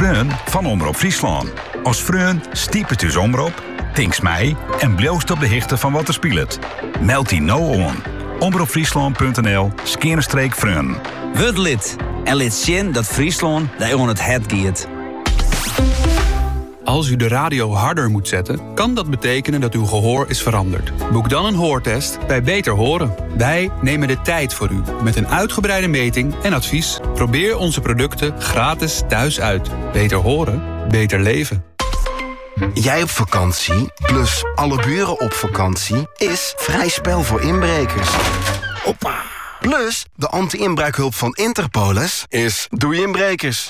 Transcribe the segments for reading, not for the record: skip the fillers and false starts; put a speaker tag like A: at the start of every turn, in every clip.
A: Freun van Omroep Friesland. Als Freun stiepet uw omroep, tinks mij en bloost op de hichte van wat er speelt. Meld die nou aan. omroepfriesland.nl/Freun.
B: Word lid en lid zien dat Friesland daar on het het giet.
C: Als u de radio harder moet zetten, kan dat betekenen dat uw gehoor is veranderd. Boek dan een hoortest bij Beter Horen. Wij nemen de tijd voor u met een uitgebreide meting en advies. Probeer onze producten gratis thuis uit. Beter horen, beter leven.
D: Jij op vakantie, plus alle buren op vakantie, is vrij spel voor inbrekers. Hoppa. Plus, de anti-inbraakhulp van Interpolis is doei inbrekers.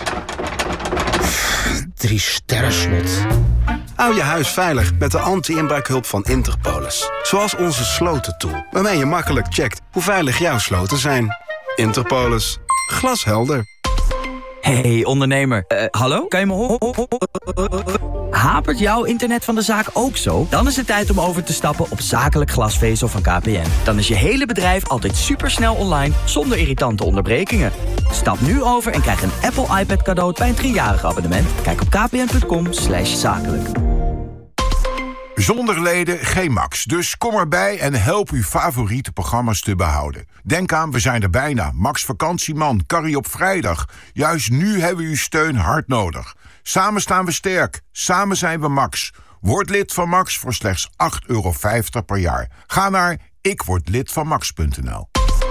E: 3 sterren slot.
D: Hou je huis veilig met de anti-inbraakhulp van Interpolis. Zoals onze slotentool, waarmee je makkelijk checkt hoe veilig jouw sloten zijn. Interpolis. Glashelder.
F: Hey ondernemer, hallo? Kan je me horen? Hapert jouw internet van de zaak ook zo? Dan is het tijd om over te stappen op zakelijk glasvezel van KPN. Dan is je hele bedrijf altijd supersnel online, zonder irritante onderbrekingen. Stap nu over en krijg een Apple iPad cadeau bij een 3-jarig abonnement. Kijk op kpn.com/zakelijk.
G: Zonder leden geen Max, dus kom erbij en help uw favoriete programma's te behouden. Denk aan, we zijn er bijna. Max Vakantieman, Carrie op vrijdag. Juist nu hebben we uw steun hard nodig. Samen staan we sterk, samen zijn we Max. Word lid van Max voor slechts €8,50 per jaar. Ga naar ikwordlidvanmax.nl.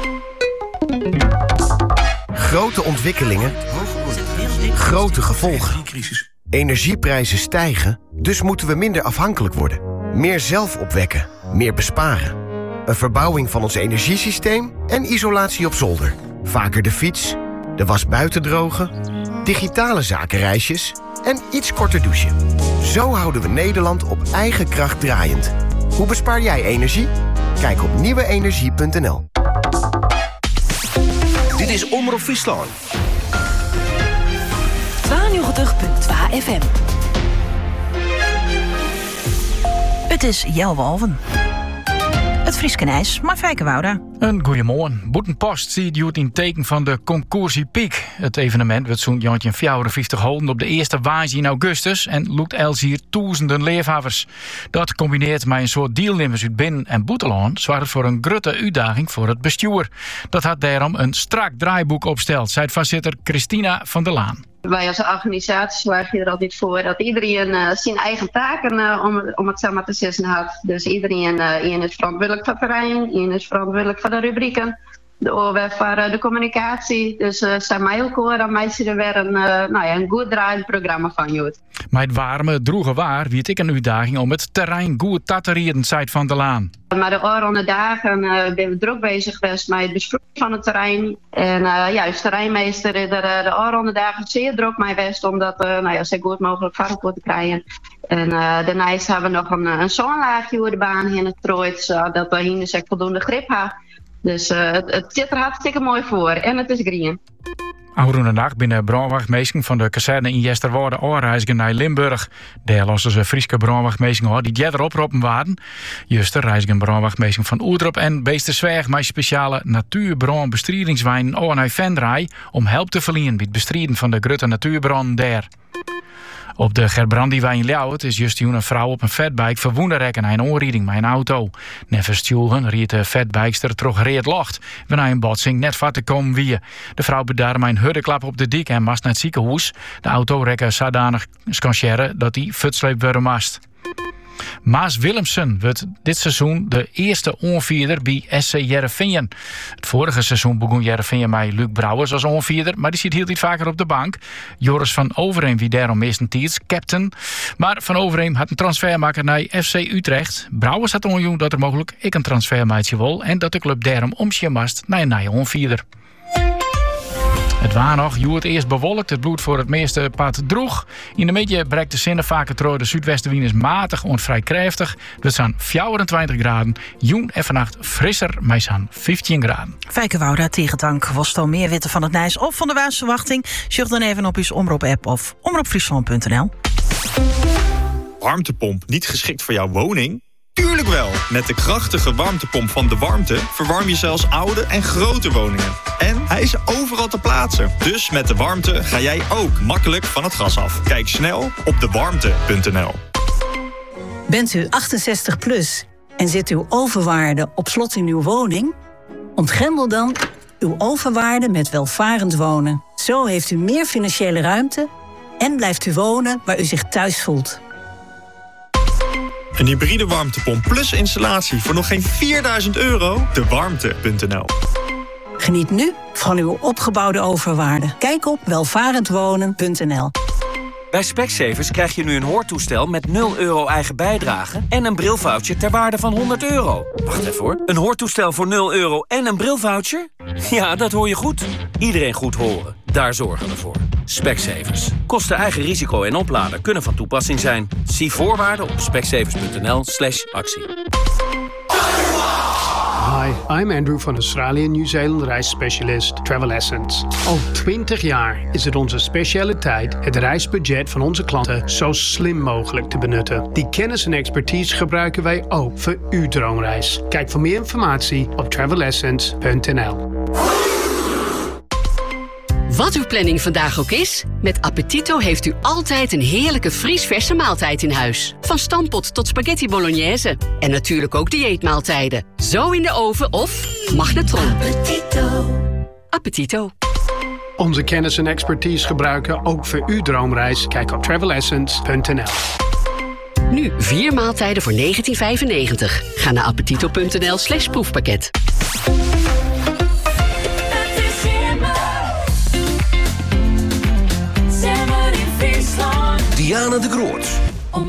E: Grote ontwikkelingen, grote gevolgen. Energieprijzen stijgen, dus moeten we minder afhankelijk worden. Meer zelf opwekken, meer besparen. Een verbouwing van ons energiesysteem en isolatie op zolder. Vaker de fiets, de was buiten drogen, digitale zakenreisjes en iets korter douchen. Zo houden we Nederland op eigen kracht draaiend. Hoe bespaar jij energie? Kijk op nieuweenergie.nl.
D: Dit is Omroep Friesland.
H: 92.2 FM. Het is Jelwe Alven. Het Frieskenijs, maar Fijke Wouda.
I: Een goeiemorgen. Boetenpost ziet het in teken van de Concoursie Piek. Het evenement werd zo'n 54 houden op de eerste waas in augustus en loekt els hier duizenden leefhavers. Dat combineert met een soort deelnemers uit binnen- en buitenland zorgt voor een grote uitdaging voor het bestuur. Dat had daarom een strak draaiboek opsteld, zei voorzitter Christina van der Laan.
J: Wij als organisatie zorgen er altijd voor dat iedereen zijn eigen taken, om het zo maar te zeggen, had. Dus iedereen is verantwoordelijk voor het terrein, iedereen is verantwoordelijk voor de rubrieken, de OWF voor de communicatie. Dus zijn mij ook hoor, dan mij er weer een goed draaiend programma van je.
I: Maar het warme, droege waar wie het ik een uitdaging om het terrein goed te rieden, zei Van der Laan.
J: Maar de oranje dagen ben we druk bezig geweest met het besproken van het terrein. En juist de terreinmeester de oranje dagen zeer druk mee geweest om dat zo goed mogelijk varken te krijgen. En daarnaast hebben we nog een zonlaagje over de baan heen getrooid, zodat we hier voldoende grip hebben. Dus het zit er hartstikke mooi voor en het is green.
I: Aanroende dag binnen brandwachtmeesting van de kazerne in Jesterwoude aanreizigen naar Limburg. Daar lossen ze Frieske brandwachtmeesting die jeder oproepen waren. Juster reizigen brandwachtmeesting van Oerdrop en Beestersweg met speciale natuurbrandbestrijdingswijnen aan naar Venray om hulp te verlenen bij het bestrijden van de grote natuurbranden daar. Op de Gerbrandiwijn in Ljouwert is juist een vrouw op een fatbike verwonden rekken naar een onrieding met een auto. Nevens Stjulgen riet de fatbikester terug reed locht, waarna een botsing net vat te komen wie. De vrouw bedaarde met een huddeklap op de dik en mast naar het ziekenhuis. De auto rekken zodanig scancheren dat hij futsleep worden mast. Maas Willemsen wordt dit seizoen de eerste onvierder bij SC Heerenveen. Het vorige seizoen begon Heerenveen met Luc Brouwers als onvierder, maar die zit heel iets vaker op de bank. Joris van Overheem wie daarom meestentijds captain. Maar Van Overheem had een transfer maken naar FC Utrecht. Brouwers had onjoen dat er mogelijk ik een transfer maatje wil en dat de club daarom omsje mast naar een nieuwe onvierder. Het waar nog, het eerst bewolkt, het bloed voor het meeste pad droeg. In de middag breekt de zinnen vaker door, de zuidwestenwind is matig en vrij krachtig. Het zijn 24 graden, joen en vannacht frisser, met zo'n 15 graden.
H: Fijke Wouda, tegendank, was al meer witte van het Nijs of van de Waarsverwachting. Zorg dan even op uw omroep-app of omroepfriesland.nl.
K: Warmtepomp niet geschikt voor jouw woning? Tuurlijk wel! Met de krachtige warmtepomp van De Warmte verwarm je zelfs oude en grote woningen. En hij is overal te plaatsen. Dus met de warmte ga jij ook makkelijk van het gas af. Kijk snel op dewarmte.nl.
L: Bent u 68 plus en zit uw overwaarde op slot in uw woning? Ontgrendel dan uw overwaarde met welvarend wonen. Zo heeft u meer financiële ruimte en blijft u wonen waar u zich thuis voelt.
K: Een hybride warmtepomp plus installatie voor nog geen €4.000? Dewarmte.nl.
L: Geniet nu van uw opgebouwde overwaarde. Kijk op welvarendwonen.nl.
M: Bij Specsavers krijg je nu een hoortoestel met €0 eigen bijdrage en een brilvoucher ter waarde van €100. Wacht even hoor. Een hoortoestel voor €0 en een brilvoucher? Ja, dat hoor je goed. Iedereen goed horen. Daar zorgen we voor. Specsavers. Kosten eigen risico en oplader kunnen van toepassing zijn. Zie voorwaarden op specsavers.nl/actie.
N: Hi, I'm Andrew van Australië Nieuw-Zeeland reisspecialist Travel Essence. Al 20 jaar is het onze specialiteit het reisbudget van onze klanten zo slim mogelijk te benutten. Die kennis en expertise gebruiken wij ook voor uw droomreis. Kijk voor meer informatie op travelessence.nl.
O: Wat uw planning vandaag ook is, met Appetito heeft u altijd een heerlijke vriesverse maaltijd in huis. Van stampot tot spaghetti bolognese. En natuurlijk ook dieetmaaltijden. Zo in de oven of magnetron. Appetito. Appetito.
N: Onze kennis en expertise gebruiken ook voor uw droomreis. Kijk op travelessence.nl.
O: Nu 4 maaltijden voor €19,95. Ga naar appetito.nl/proefpakket.
P: Diana de Groot.